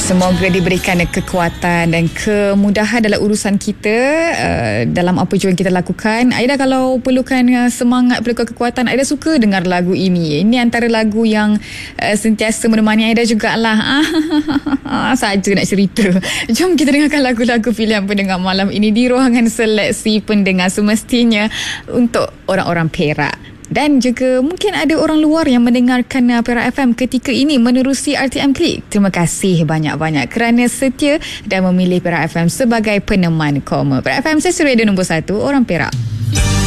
Semoga diberikan kekuatan dan kemudahan dalam urusan kita, dalam apa jua yang kita lakukan. Aida kalau perlukan semangat, perlukan kekuatan, Aida suka dengar lagu ini. Ini antara lagu yang sentiasa menemani Aida jugalah. Saja nak cerita. Jom kita dengarkan lagu-lagu pilihan pendengar malam ini di ruangan seleksi pendengar, semestinya untuk orang-orang Perak. Dan juga mungkin ada orang luar yang mendengarkan Perak FM ketika ini menerusi RTM Klik. Terima kasih banyak-banyak kerana setia dan memilih Perak FM sebagai peneman koma. Perak FM, sesi radio nombor 1 orang Perak.